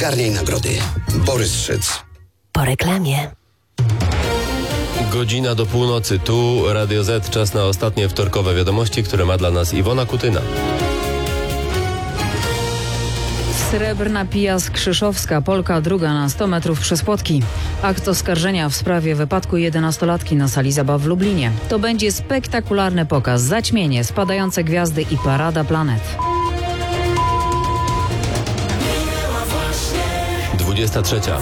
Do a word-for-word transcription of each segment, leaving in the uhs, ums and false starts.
Zgarniaj nagrody. Borys Szyc. Po reklamie. Godzina do północy. Tu Radio Z. Czas na ostatnie wtorkowe wiadomości, które ma dla nas Iwona Kutyna. Srebrna Pia Skrzyszowska, Polka druga na sto metrów przez płotki. Akt oskarżenia w sprawie wypadku jedenastolatki na sali zabaw w Lublinie. To będzie spektakularny pokaz, zaćmienie, spadające gwiazdy i parada planet. dwudziesta trzecia.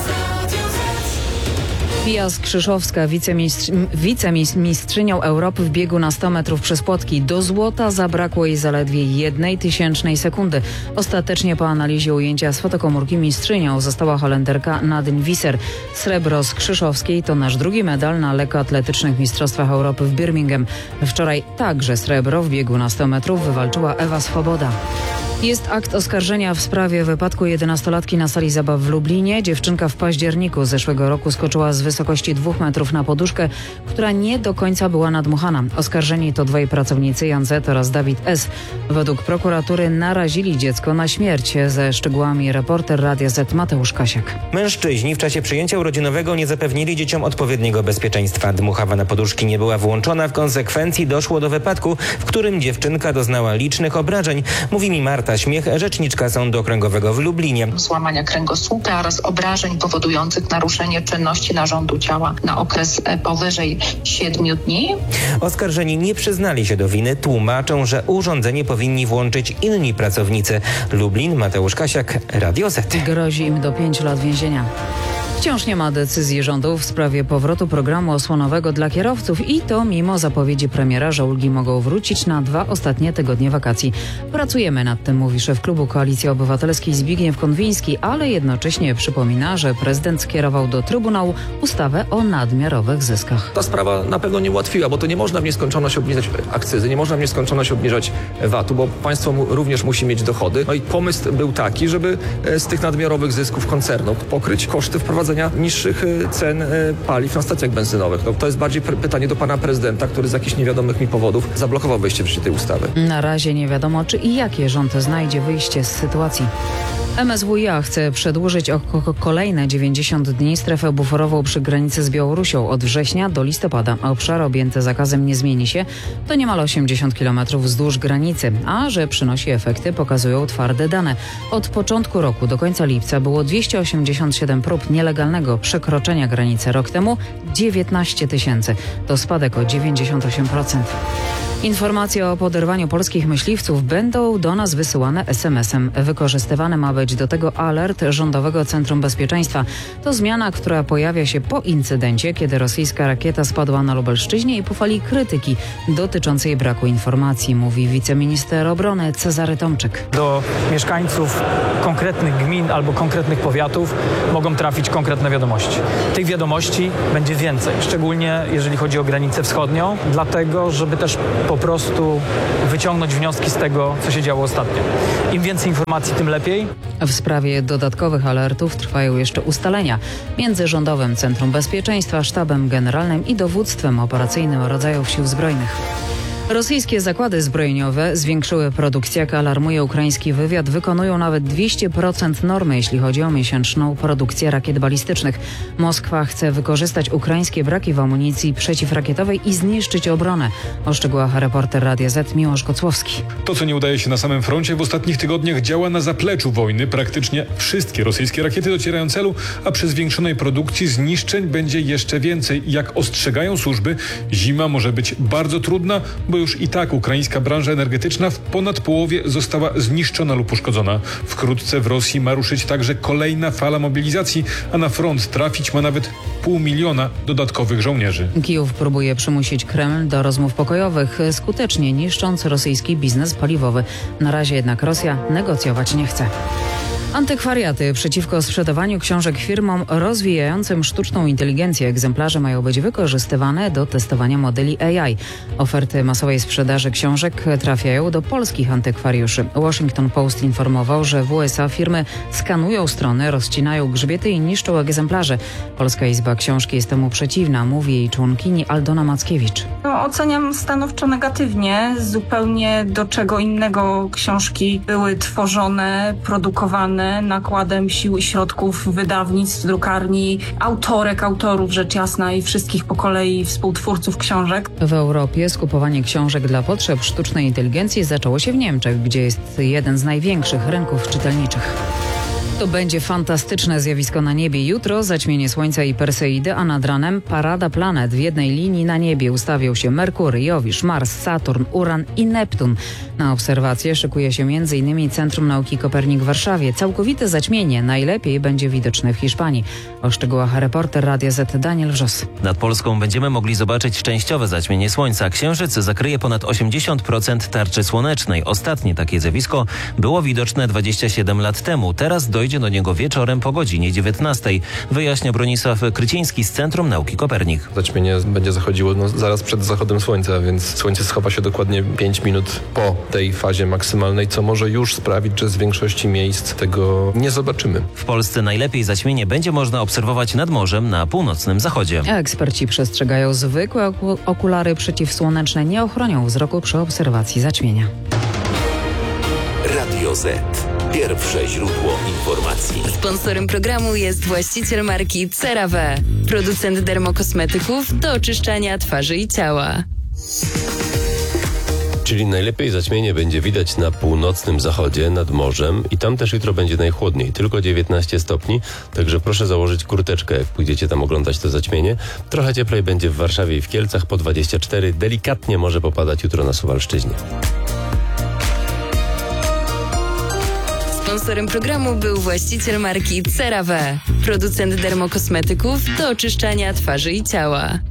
Pia Skrzyszowska, wicemistrz, wicemistrzynią Europy w biegu na sto metrów przez płotki. Do złota zabrakło jej zaledwie jednej tysięcznej sekundy. Ostatecznie po analizie ujęcia z fotokomórki mistrzynią została Holenderka Nadine Visser. Srebro Skrzyszowskiej to nasz drugi medal na lekkoatletycznych mistrzostwach Europy w Birmingham. Wczoraj także srebro w biegu na sto metrów wywalczyła Ewa Swoboda. Jest akt oskarżenia w sprawie wypadku jedenastolatki na sali zabaw w Lublinie. Dziewczynka w październiku zeszłego roku skoczyła z wysokości dwóch metrów na poduszkę, która nie do końca była nadmuchana. Oskarżeni to dwaj pracownicy, Jan Z. oraz Dawid S. Według prokuratury narazili dziecko na śmierć. Ze szczegółami reporter Radia Z Mateusz Kasiak. Mężczyźni w czasie przyjęcia urodzinowego nie zapewnili dzieciom odpowiedniego bezpieczeństwa. Dmuchawa na poduszki nie była włączona. W konsekwencji doszło do wypadku, w którym dziewczynka doznała licznych obrażeń. Mówi mi Marta Śmiech, rzeczniczka Sądu Okręgowego w Lublinie. Złamania kręgosłupa oraz obrażeń powodujących naruszenie czynności narządu ciała na okres powyżej siedmiu dni. Oskarżeni nie przyznali się do winy. Tłumaczą, że urządzenie powinni włączyć inni pracownicy. Lublin, Mateusz Kasiak, Radio Z. Grozi im do pięciu lat więzienia. Wciąż nie ma decyzji rządu w sprawie powrotu programu osłonowego dla kierowców i to mimo zapowiedzi premiera, że ulgi mogą wrócić na dwa ostatnie tygodnie wakacji. Pracujemy nad tym, mówi szef klubu Koalicji Obywatelskiej Zbigniew Konwiński, ale jednocześnie przypomina, że prezydent skierował do Trybunału ustawę o nadmiarowych zyskach. Ta sprawa na pewno nie ułatwiła, bo to nie można w nieskończoność obniżać akcyzy, nie można w nieskończoność obniżać vatu, bo państwo mu również musi mieć dochody. No i pomysł był taki, żeby z tych nadmiarowych zysków koncernu pokryć koszty wprowadzenia niższych cen paliw na stacjach benzynowych. No, to jest bardziej pytanie do pana prezydenta, który z jakichś niewiadomych mi powodów zablokował wejście w życie tej ustawy. Na razie nie wiadomo, czy i jakie rząd znajdzie wyjście z sytuacji. M S W i A chce przedłużyć o kolejne dziewięćdziesiąt dni strefę buforową przy granicy z Białorusią od września do listopada. Obszar objęty zakazem nie zmieni się. To niemal osiemdziesiąt kilometrów wzdłuż granicy, a że przynosi efekty, pokazują twarde dane. Od początku roku do końca lipca było dwieście osiemdziesiąt siedem prób nielegalnego przekroczenia granicy. Rok temu dziewiętnaście tysięcy. To spadek o dziewięćdziesiąt osiem procent. Informacje o poderwaniu polskich myśliwców będą do nas wysyłane es em esem. Wykorzystywany ma być do tego alert Rządowego Centrum Bezpieczeństwa. To zmiana, która pojawia się po incydencie, kiedy rosyjska rakieta spadła na Lubelszczyźnie i po fali krytyki dotyczącej braku informacji, mówi wiceminister obrony Cezary Tomczyk. Do mieszkańców konkretnych gmin albo konkretnych powiatów mogą trafić konkretne wiadomości. Tych wiadomości będzie więcej, szczególnie jeżeli chodzi o granicę wschodnią, dlatego żeby też po prostu wyciągnąć wnioski z tego, co się działo ostatnio. Im więcej informacji, tym lepiej. W sprawie dodatkowych alertów trwają jeszcze ustalenia między Rządowym Centrum Bezpieczeństwa, Sztabem Generalnym i Dowództwem Operacyjnym Rodzajów Sił Zbrojnych. Rosyjskie zakłady zbrojeniowe zwiększyły produkcję, jak alarmuje ukraiński wywiad. Wykonują nawet dwieście procent normy, jeśli chodzi o miesięczną produkcję rakiet balistycznych. Moskwa chce wykorzystać ukraińskie braki w amunicji przeciwrakietowej i zniszczyć obronę. O szczegółach reporter Radia Z Miłosz Kocłowski. To, co nie udaje się na samym froncie, w ostatnich tygodniach działa na zapleczu wojny. Praktycznie wszystkie rosyjskie rakiety docierają celu, a przy zwiększonej produkcji zniszczeń będzie jeszcze więcej. Jak ostrzegają służby, zima może być bardzo trudna, bo już i tak ukraińska branża energetyczna w ponad połowie została zniszczona lub uszkodzona. Wkrótce w Rosji ma ruszyć także kolejna fala mobilizacji, a na front trafić ma nawet pół miliona dodatkowych żołnierzy. Kijów próbuje przymusić Kreml do rozmów pokojowych, skutecznie niszcząc rosyjski biznes paliwowy. Na razie jednak Rosja negocjować nie chce. Antykwariaty przeciwko sprzedawaniu książek firmom rozwijającym sztuczną inteligencję. Egzemplarze mają być wykorzystywane do testowania modeli A I. Oferty masowej sprzedaży książek trafiają do polskich antykwariuszy. Washington Post informował, że w U S A firmy skanują strony, rozcinają grzbiety i niszczą egzemplarze. Polska Izba Książki jest temu przeciwna, mówi jej członkini Aldona Mackiewicz. No, oceniam stanowczo negatywnie. Zupełnie do czego innego książki były tworzone, produkowane wykonane nakładem sił i środków wydawnictw, drukarni, autorek, autorów, rzecz jasna, i wszystkich po kolei współtwórców książek. W Europie skupowanie książek dla potrzeb sztucznej inteligencji zaczęło się w Niemczech, gdzie jest jeden z największych rynków czytelniczych. To będzie fantastyczne zjawisko na niebie. Jutro zaćmienie Słońca i Perseidy, a nad ranem parada planet. W jednej linii na niebie ustawią się Merkury, Jowisz, Mars, Saturn, Uran i Neptun. Na obserwacje szykuje się między innymi Centrum Nauki Kopernik w Warszawie. Całkowite zaćmienie najlepiej będzie widoczne w Hiszpanii. O szczegółach reporter Radia Z Daniel Wrzos. Nad Polską będziemy mogli zobaczyć częściowe zaćmienie Słońca. Księżyc zakryje ponad osiemdziesiąt procent tarczy słonecznej. Ostatnie takie zjawisko było widoczne dwadzieścia siedem lat temu. Teraz dojdzie do niego wieczorem po godzinie dziewiętnastej. Wyjaśnia Bronisław Kryciński z Centrum Nauki Kopernik. Zaćmienie będzie zachodziło no, zaraz przed zachodem słońca, więc słońce schowa się dokładnie pięć minut po tej fazie maksymalnej, co może już sprawić, że z większości miejsc tego nie zobaczymy. W Polsce najlepiej zaćmienie będzie można obserwować nad morzem na północnym zachodzie. Eksperci przestrzegają, zwykłe okulary przeciwsłoneczne nie ochronią wzroku przy obserwacji zaćmienia. Radio Z. Pierwsze źródło informacji. Sponsorem programu jest właściciel marki CeraVe, producent dermokosmetyków do oczyszczania twarzy i ciała. Czyli najlepiej zaćmienie będzie widać na północnym zachodzie, nad morzem, i tam też jutro będzie najchłodniej, tylko dziewiętnaście stopni, także proszę założyć kurteczkę, jak pójdziecie tam oglądać to zaćmienie. Trochę cieplej będzie w Warszawie i w Kielcach, po dwadzieścia cztery, delikatnie może popadać jutro na Suwalszczyźnie. Sponsorem programu był właściciel marki CeraVe, producent dermokosmetyków do oczyszczania twarzy i ciała.